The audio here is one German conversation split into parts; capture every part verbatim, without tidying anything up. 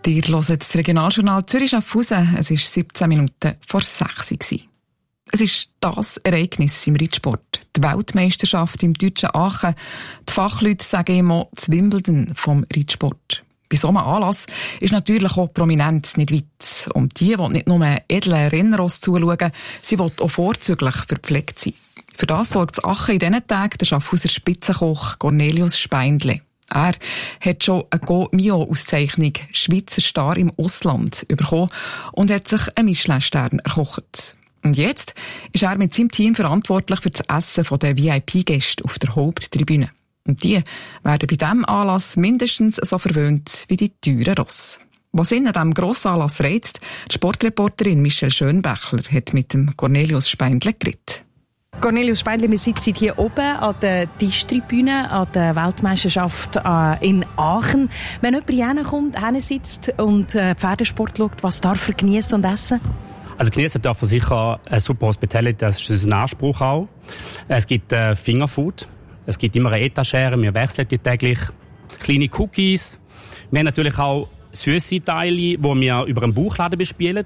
Ihr hört das Regionaljournal Zürich-Schaffhausen. Es war siebzehn Minuten vor sechs Uhr. Es ist das Ereignis im Reitsport. Die Weltmeisterschaft im deutschen Aachen. Die Fachleute sagen immer das Wimbledon vom Reitsport. Bei so einem Anlass ist natürlich auch Prominenz nicht weit. Und die will nicht nur edlen Rennross zuschauen, sie will auch vorzüglich verpflegt sein. Für das sorgt das Aachen in diesen Tagen der Schaffhauser Spitzenkoch Cornelius Speindle. Er hat schon eine Go-Mio-Auszeichnung Schweizer Star im Ausland bekommen und hat sich einen Michelin-Stern erkocht. Und jetzt ist er mit seinem Team verantwortlich für das Essen der V I P-Gäste auf der Haupttribüne. Und die werden bei diesem Anlass mindestens so verwöhnt wie die teuren Ross. Was ihn an diesem Grossanlass reizt, die Sportreporterin Michelle Schönbächler hat mit dem Cornelius Speindle geredet. Cornelius Speindle, wir sitzen hier oben an der Tischtribüne an der Weltmeisterschaft in Aachen. Wenn jemand herkommt, hinsitzt und Pferdesport schaut, was darf er genießen und essen? Also genießen darf er sicher eine super Hospitality, das ist unser Anspruch auch. Es gibt äh, Fingerfood, es gibt immer eine Etagere, wir wechseln die täglich. Kleine Cookies. Wir haben natürlich auch süße Teile, die wir über einen Bauchladen bespielen.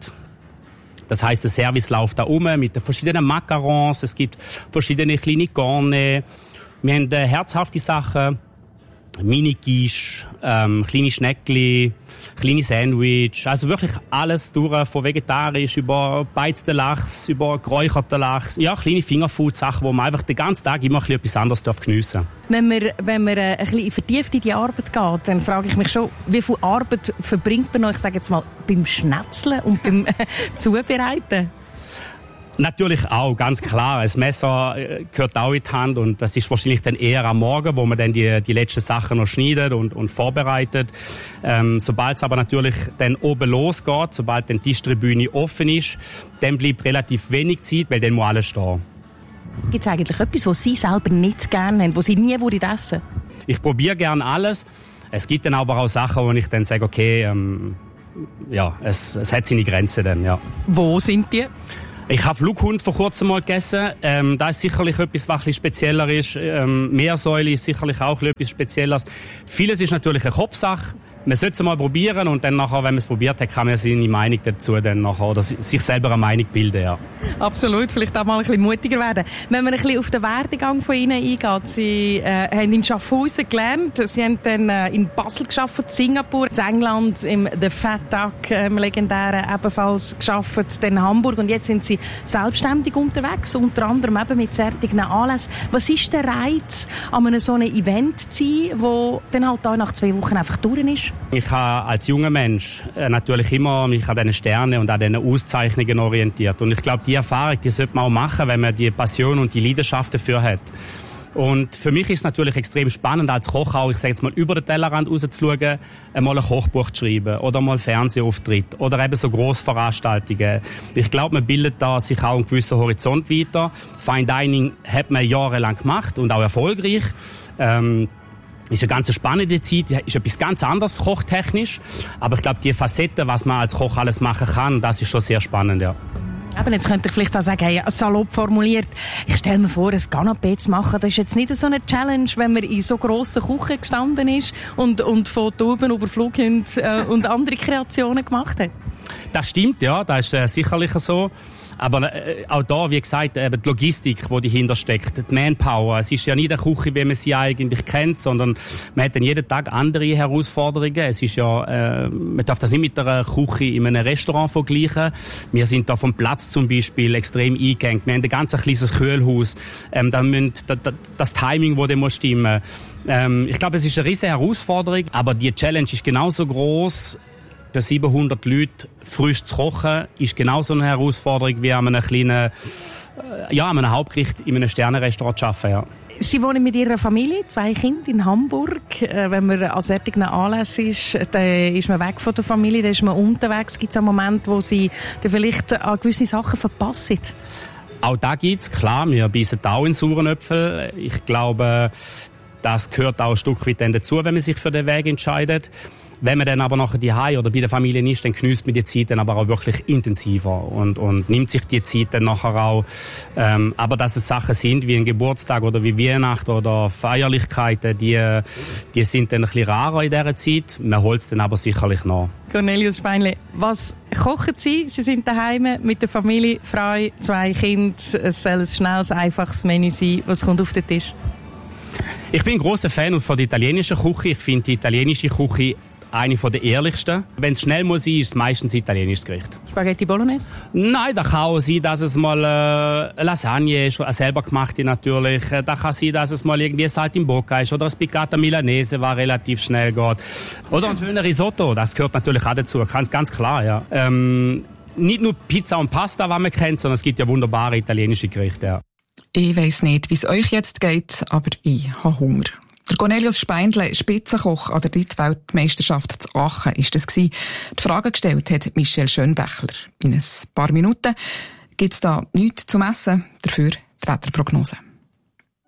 Das heisst, der Service läuft da rum mit den verschiedenen Macarons, es gibt verschiedene kleine Corne. Wir haben äh, herzhafte Sachen, Mini-Quiche, ähm, kleine Schneckli, kleine Sandwich, also wirklich alles durch, von vegetarisch über beizten Lachs, über geräucherten Lachs. Ja, kleine Fingerfood-Sachen, wo man einfach den ganzen Tag immer ein bisschen etwas anderes geniessen darf. Wenn man, wenn man äh, ein bisschen vertieft in die Arbeit geht, dann frage ich mich schon, wie viel Arbeit verbringt man noch, ich sage jetzt mal, beim Schnetzeln und beim Zubereiten? Natürlich auch, ganz klar. Ein Messer gehört auch in die Hand und das ist wahrscheinlich dann eher am Morgen, wo man dann die, die letzten Sachen noch schneidet und, und vorbereitet. Ähm, sobald es aber natürlich dann oben losgeht, sobald dann die Tischtribüne offen ist, dann bleibt relativ wenig Zeit, weil dann muss alles stehen. Gibt es eigentlich etwas, was Sie selber nicht gerne haben, was Sie nie essen würden? Ich probiere gerne alles. Es gibt dann aber auch Sachen, wo ich dann sage, okay, ähm, ja, es, es hat seine Grenzen dann, ja. Wo sind die? Ich habe Flughund vor kurzem mal gegessen. Ähm, das ist sicherlich etwas, was ein bisschen spezieller ist. Ähm, Meersäule ist sicherlich auch etwas Spezielles. Vieles ist natürlich eine Kopfsache. Man sollte es mal probieren und dann nachher, wenn man es probiert hat, kann man seine Meinung dazu dann nachher, oder sich selber eine Meinung bilden, ja. Absolut, vielleicht auch mal ein bisschen mutiger werden. Wenn man ein bisschen auf den Werdegang von Ihnen eingeht, Sie äh, haben in Schaffhausen gelernt, Sie haben dann äh, in Basel gearbeitet, Singapur, in England im The Fat Duck, äh, im legendären, ebenfalls gearbeitet, dann in Hamburg und jetzt sind Sie selbstständig unterwegs, unter anderem eben mit solchen Anlässen. Was ist der Reiz, an einem so einem Event zu sein, wo dann halt auch nach zwei Wochen einfach durch ist? Ich habe als junger Mensch äh, natürlich immer mich an diesen Sternen und an diesen Auszeichnungen orientiert. Und ich glaube, die Erfahrung, die sollte man auch machen, wenn man die Passion und die Leidenschaft dafür hat. Und für mich ist es natürlich extrem spannend, als Koch auch, ich sage jetzt mal, über den Tellerrand rauszuschauen, einmal ein Kochbuch zu schreiben oder mal Fernsehauftritt oder eben so Grossveranstaltungen. Ich glaube, man bildet da sich auch einen gewissen Horizont weiter. Fine Dining hat man jahrelang gemacht und auch erfolgreich. Ähm, ist eine ganz spannende Zeit, ist etwas ganz anderes kochtechnisch. Aber ich glaube, die Facetten, was man als Koch alles machen kann, das ist schon sehr spannend, ja. Aber jetzt könnte ich vielleicht auch sagen, hey, salopp formuliert, ich stelle mir vor, ein Canapé zu machen, das ist jetzt nicht so eine Challenge, wenn man in so grossen Küchen gestanden ist und, und von Tauben über Flughunde äh, und andere Kreationen gemacht hat. Das stimmt, ja, das ist äh, sicherlich so. Aber äh, auch da, wie gesagt, eben die Logistik, die dahinter steckt, die Manpower. Es ist ja nicht eine Küche, wie man sie eigentlich kennt, sondern man hat dann jeden Tag andere Herausforderungen. Es ist ja, äh, man darf das nicht mit einer Küche in einem Restaurant vergleichen. Wir sind da vom Platz zum Beispiel extrem eingehängt. Wir haben ein ganz kleines Kühlhaus. Ähm, da müssen, da, da, das Timing, das muss stimmen. Ähm, ich glaube, es ist eine riesige Herausforderung, aber die Challenge ist genauso groß. Für siebenhundert Leute frisch zu kochen, ist genauso eine Herausforderung wie an einem kleinen, ja, an einem Hauptgericht in einem Sternenrestaurant zu arbeiten, ja. Sie wohnen mit Ihrer Familie, zwei Kinder in Hamburg. Wenn man an solchen Anlässen ist, dann ist man weg von der Familie, dann ist man unterwegs. Gibt es einen Moment, wo Sie dann vielleicht an gewisse Sachen verpassen? Auch da gibt's, klar, wir beißen auch in sauren Äpfel. Ich glaube, das gehört auch ein Stück weit dazu, wenn man sich für den Weg entscheidet. Wenn man dann aber nachher die Hause oder bei der Familie ist, dann genießt man die Zeit dann aber auch wirklich intensiver und, und nimmt sich die Zeit dann nachher auch. Ähm, aber dass es Sachen sind wie ein Geburtstag oder wie Weihnachten oder Feierlichkeiten, die, die sind dann ein bisschen rarer in dieser Zeit. Man holt es dann aber sicherlich nach. Cornelius Speinle, was kochen Sie? Sie sind daheim mit der Familie, Frau, zwei Kinder. Es soll ein schnelles, einfaches Menü sein. Was kommt auf den Tisch? Ich bin ein grosser Fan von der italienischen Küche. Ich finde die italienische Küche eine der ehrlichsten. Wenn es schnell muss sein, ist es meistens ein italienisches Gericht. Spaghetti Bolognese? Nein, da kann auch sein, dass es mal äh, Lasagne ist, selber gemachte natürlich. Da kann sein, dass es mal irgendwie Saltimbocca ist oder ein Piccata Milanese, was relativ schnell geht. Oder ein schöner Risotto, das gehört natürlich auch dazu, ganz, ganz klar, ja. Ähm, nicht nur Pizza und Pasta, was man kennt, sondern es gibt ja wunderbare italienische Gerichte, ja. Ich weiss nicht, wie es euch jetzt geht, aber ich habe Hunger. Der Cornelius Speindle, Spitzenkoch an der Weltmeisterschaft zu Aachen, ist das gewesen. Die Frage gestellt hat Michelle Schönbächler. In ein paar Minuten gibt's da nichts zum Essen, dafür die Wetterprognose.